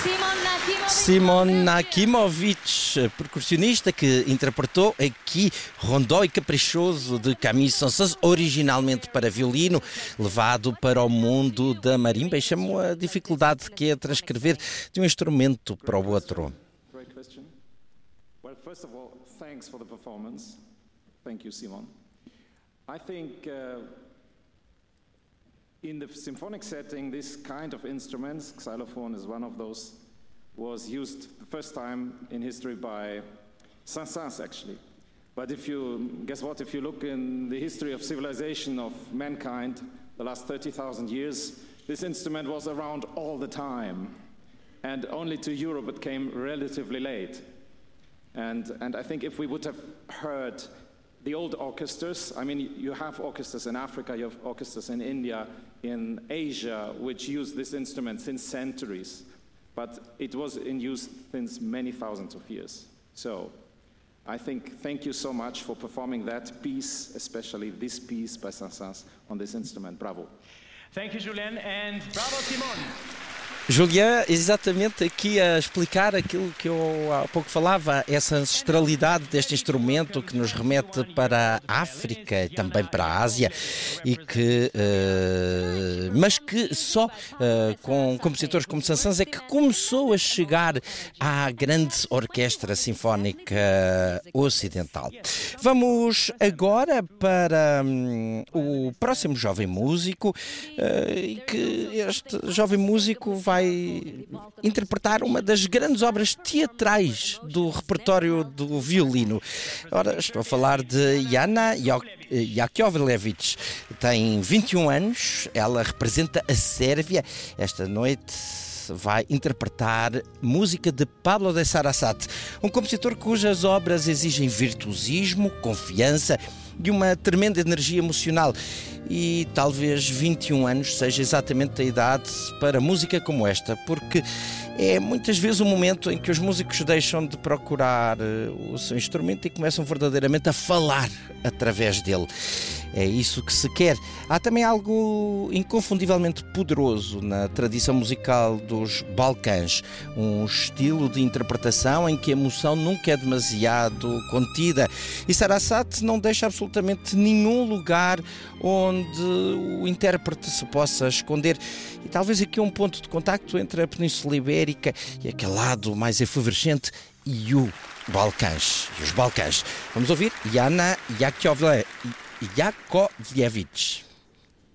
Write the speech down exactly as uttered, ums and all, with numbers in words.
Simon Nakimovic, percussionista que interpretou aqui Rondó e Caprichoso de Camille Saint-Saëns, originalmente para violino, levado para o mundo da marimba, e chamou a dificuldade que é transcrever de um instrumento para o outro. Great question. Well, first of all, thanks for the performance. Thank you, Simon. I think uh, in the symphonic setting, this kind of instruments, xylophone is one of those, was used the first time in history by Saint-Saëns, actually. But if you, guess what, if you look in the history of civilization of mankind, the last thirty thousand years, this instrument was around all the time. And only to Europe it came relatively late. And, and I think if we would have heard the old orchestras, I mean, you have orchestras in Africa, you have orchestras in India, in Asia, which use this instrument since centuries. But it was in use since many thousands of years. So I think thank you so much for performing that piece, especially this piece by Saint-Saëns on this instrument. Bravo. Thank you, Julien, and bravo, Simon. Julián, exatamente aqui a explicar aquilo que eu há pouco falava, essa ancestralidade deste instrumento que nos remete para a África e também para a Ásia, e que, uh, mas que só uh, com compositores como Saint-Saëns é que começou a chegar à grande orquestra sinfónica ocidental. Vamos agora para um, o próximo jovem músico, uh, e que este jovem músico vai interpretar uma das grandes obras teatrais do repertório do violino. Ora, estou a falar de Jana Jakovljević. Tem vinte e um anos, ela representa a Sérvia. Esta noite vai interpretar música de Pablo de Sarasate, um compositor cujas obras exigem virtuosismo, confiança e uma tremenda energia emocional. E talvez vinte e um anos seja exatamente a idade para música como esta, porque é muitas vezes o momento em que os músicos deixam de procurar o seu instrumento e começam verdadeiramente a falar através dele. É isso que se quer. Há também algo inconfundivelmente poderoso na tradição musical dos Balcãs, um estilo de interpretação em que a emoção nunca é demasiado contida, e Sarasate não deixa absolutamente nenhum lugar onde o intérprete se possa esconder. E talvez aqui um ponto de contacto entre a Península Ibérica e aquele lado mais efervescente e o Balcãs, e os Balcãs. Vamos ouvir Jana Jakovljević.